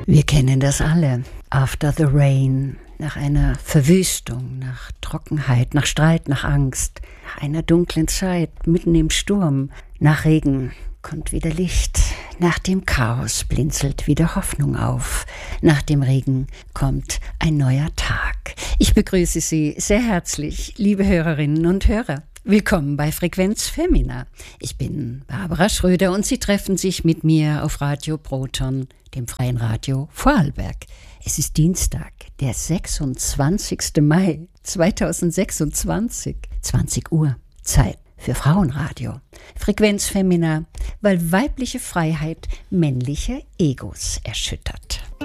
Wir kennen das alle. After the rain, nach einer Verwüstung, nach Trockenheit, nach Streit, nach Angst, nach einer dunklen Zeit, mitten im Sturm, nach Regen kommt wieder Licht, nach dem Chaos blinzelt wieder Hoffnung auf, nach dem Regen kommt ein neuer Tag. Ich begrüße Sie sehr herzlich, liebe Hörerinnen und Hörer. Willkommen bei Frequenz Femina. Ich bin Barbara Schröder und Sie treffen sich mit mir auf Radio Proton, dem freien Radio Vorarlberg. Es ist Dienstag, der 26. Mai 2026, 20 Uhr, Zeit für Frauenradio. Frequenz Femina, weil weibliche Freiheit männliche Egos erschüttert.